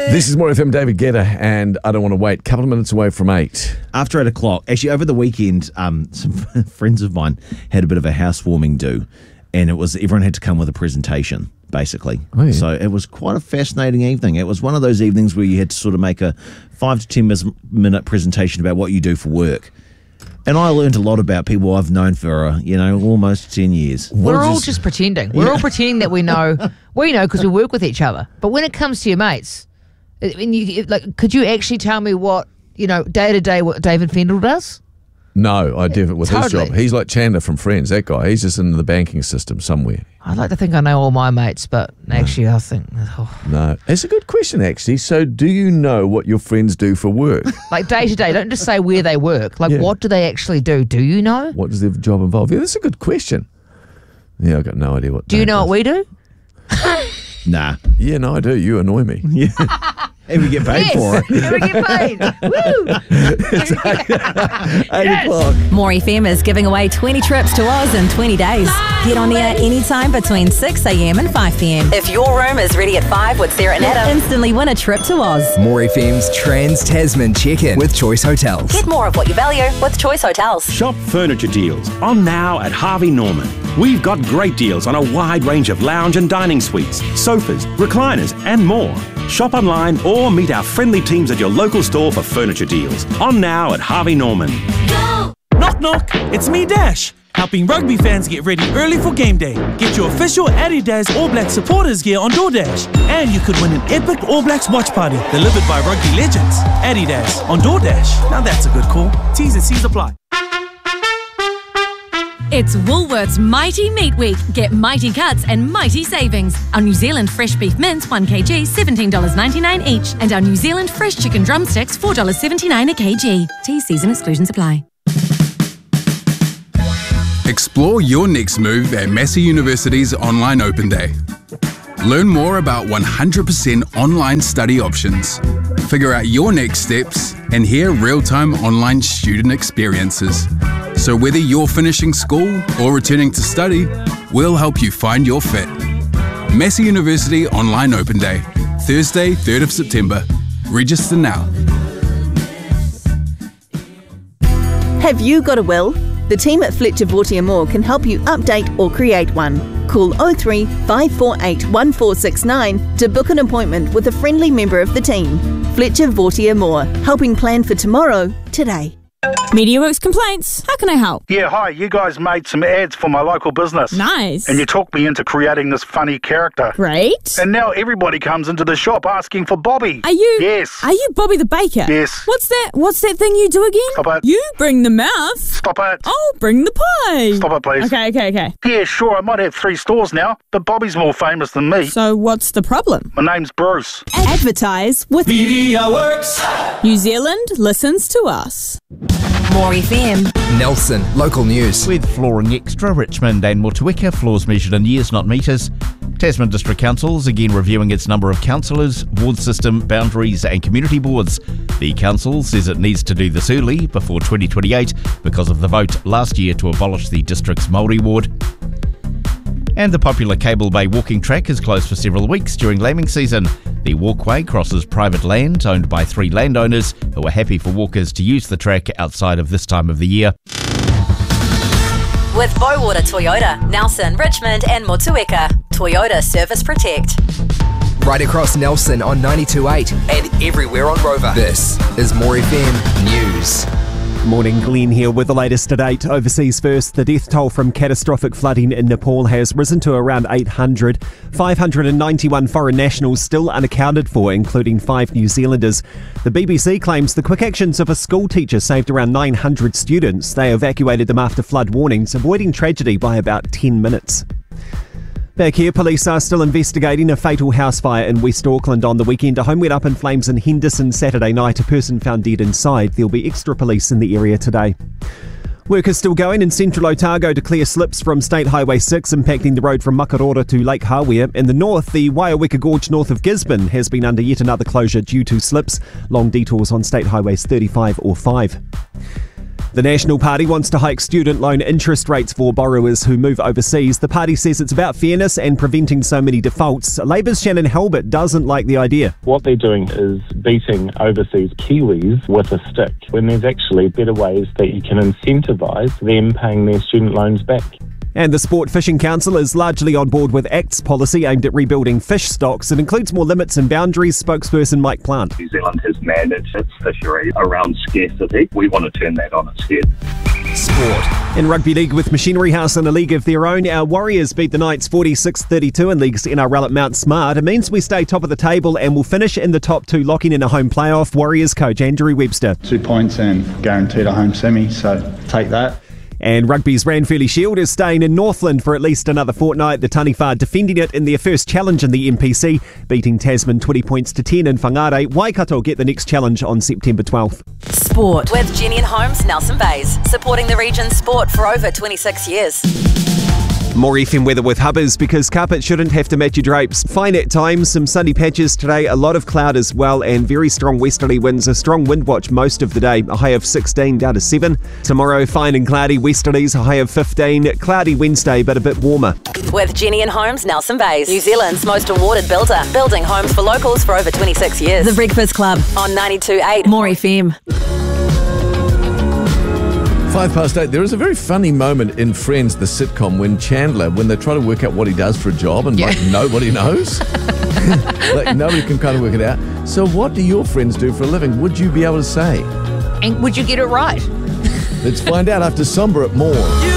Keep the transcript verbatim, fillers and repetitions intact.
This is More F M, David Guetta, and I Don't Want to Wait. Couple of minutes away from eight. After eight o'clock, actually over the weekend, um, some friends of mine had a bit of a housewarming do, and it was everyone had to come with a presentation, basically. Oh, yeah. So it was quite a fascinating evening. It was one of those evenings where you had to sort of make a five to ten minute presentation about what you do for work. And I learned a lot about people I've known for, uh, you know, almost ten years. We're all just pretending. We're all pretending that we know. We know because we work with each other. But when it comes to your mates, I mean, you, like, could you actually tell me what, you know, day to day what David Fendel does? No, I do it with Totally. his job. He's like Chandler from Friends, that guy. He's just in the banking system somewhere. I'd like to think I know all my mates, but actually I think, oh, No. It's a good question, actually. So do you know what your friends do for work? like day to day. Don't just say where they work. Like, Yeah. what do they actually do? Do you know? What does their job involve? Yeah, that's a good question. Yeah, I've got no idea what Do you Dave know what does. we do? Nah. Yeah, no, I do. You annoy me. Yeah. And we get paid for it. Yes, we get paid. Woo! Eight o'clock. More F M is giving away twenty trips to Oz in twenty days. Get on the air anytime between six a.m. and five p.m. If your room is ready at five with Sarah and Adam, instantly win a trip to Oz. More F M's Trans Tasman check-in with Choice Hotels. Get more of what you value with Choice Hotels. Shop furniture deals on now at Harvey Norman. We've got great deals on a wide range of lounge and dining suites, sofas, recliners, and more. Shop online or meet our friendly teams at your local store for furniture deals. On now at Harvey Norman. Knock knock, it's me Dash, helping rugby fans get ready early for game day. Get your official Adidas All Blacks supporters gear on DoorDash, and you could win an epic All Blacks watch party delivered by rugby legends. Adidas on DoorDash, now that's a good call. T's and C's apply. It's Woolworths Mighty Meat Week. Get mighty cuts and mighty savings. Our New Zealand fresh beef mince, one kilogram, seventeen dollars ninety-nine each. And our New Zealand fresh chicken drumsticks, four dollars seventy-nine a kilogram. T, C's and exclusions apply. Explore your next move at Massey University's Online Open Day. Learn more about one hundred percent online study options. Figure out your next steps and hear real-time online student experiences. So whether you're finishing school or returning to study, we'll help you find your fit. Massey University Online Open Day, Thursday, third of September. Register now. Have you got a will? The team at Fletcher Vautier Moore can help you update or create one. Call oh three, five four eight, one four six nine to book an appointment with a friendly member of the team. Fletcher Vautier Moore, helping plan for tomorrow, today. MediaWorks complaints. How can I help? Yeah, hi. You guys made some ads for my local business. Nice. And you talked me into creating this funny character. Great. And now everybody comes into the shop asking for Bobby. Are you? Yes. Are you Bobby the Baker? Yes. What's that? What's that thing you do again? Stop it. You bring the mouth. Stop it. I'll bring the pie. Stop it, please. Okay, okay, okay. Yeah, sure. I might have three stores now, but Bobby's more famous than me. So what's the problem? My name's Bruce. Advertise with MediaWorks. New Zealand listens to us. More F M. Nelson, local news. With Flooring Extra, Richmond and Motueka, floors measured in years, not metres. Tasman District Council's again reviewing its number of councillors, ward system, boundaries and community boards. The council says it needs to do this early, before twenty twenty-eight, because of the vote last year to abolish the district's Māori ward. And the popular Cable Bay walking track is closed for several weeks during lambing season. The walkway crosses private land owned by three landowners who are happy for walkers to use the track outside of this time of the year. With Bowater Toyota, Nelson, Richmond and Motueka. Toyota Service Protect. Right across Nelson on ninety-two point eight and everywhere on Rover. This is More F M News. Morning, Glenn here with the latest to date. Overseas first, the death toll from catastrophic flooding in Nepal has risen to around eight hundred. five hundred ninety-one foreign nationals still unaccounted for, including five New Zealanders. The B B C claims the quick actions of a school teacher saved around nine hundred students. They evacuated them after flood warnings, avoiding tragedy by about ten minutes. Back here, police are still investigating a fatal house fire in West Auckland on the weekend. A home went up in flames in Henderson Saturday night. A person found dead inside. There'll be extra police in the area today. Work is still going in central Otago to clear slips from State Highway six, impacting the road from Makarora to Lake Hawea. In the north, the Waiaweka Gorge north of Gisborne has been under yet another closure due to slips. Long detours on State Highways thirty-five or five. The National Party wants to hike student loan interest rates for borrowers who move overseas. The party says it's about fairness and preventing so many defaults. Labour's Shannon Halbert doesn't like the idea. What they're doing is beating overseas Kiwis with a stick, when there's actually better ways that you can incentivise them paying their student loans back. And the Sport Fishing Council is largely on board with ACT's policy aimed at rebuilding fish stocks. It includes more limits and boundaries. Spokesperson Mike Plant. New Zealand has managed its fishery around scarcity. We want to turn that on its head. Sport. In Rugby League with Machinery House in a league of their own, our Warriors beat the Knights forty-six thirty-two in League's N R L at Mount Smart. It means we stay top of the table and will finish in the top two, locking in a home playoff. Warriors coach Andrew Webster. Two points and guaranteed a home semi, so take that. And Rugby's Ranfurly Shield is staying in Northland for at least another fortnight. The Taniwha defending it in their first challenge in the N P C, beating Tasman twenty points to ten in Whangarei. Waikato get the next challenge on September twelfth. Sport with Jenny and Holmes, Nelson Bays, supporting the region's sport for over twenty-six years. More F M weather with Hubbers, because carpet shouldn't have to match your drapes. Fine at times, some sunny patches today, a lot of cloud as well, and very strong westerly winds. A strong wind watch most of the day, a high of sixteen down to seven. Tomorrow, fine and cloudy westerlies, a high of fifteen. Cloudy Wednesday, but a bit warmer. With Jenny and Holmes, Nelson Bays, New Zealand's most awarded builder, building homes for locals for over twenty-six years. The Breakfast Club on ninety-two point eight More F M. Five past eight. There is a very funny moment in Friends, the sitcom, when Chandler, when they try to work out what he does for a job, and yeah. like nobody knows. Like nobody can kind of work it out. So what do your friends do for a living? Would you be able to say? And would you get it right? Let's find out after Sombra at More.